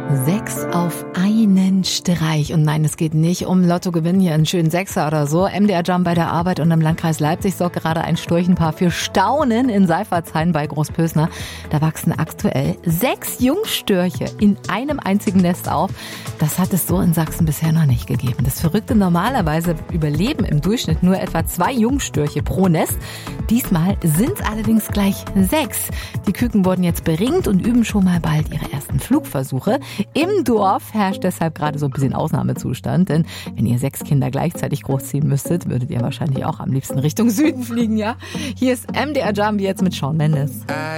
6 auf einen Streich. Und nein, es geht nicht um Lottogewinn hier, einen schönen Sechser oder so. MDR Jump bei der Arbeit und im Landkreis Leipzig sorgt gerade ein Storchenpaar für Staunen in Seifertshain bei Großpösner. Da wachsen aktuell 6 Jungstörche in einem einzigen Nest auf. Das hat es so in Sachsen bisher noch nicht gegeben. Das Verrückte, normalerweise überleben im Durchschnitt nur etwa 2 Jungstörche pro Nest. Diesmal sind es allerdings gleich 6. Die Küken wurden jetzt beringt und üben schon mal bald ihre ersten Flugversuche. Im Dorf herrscht deshalb gerade so ein bisschen Ausnahmezustand, denn wenn ihr 6 Kinder gleichzeitig großziehen müsstet, würdet ihr wahrscheinlich auch am liebsten Richtung Süden fliegen, ja? Hier ist MDR Jump jetzt mit Shawn Mendes.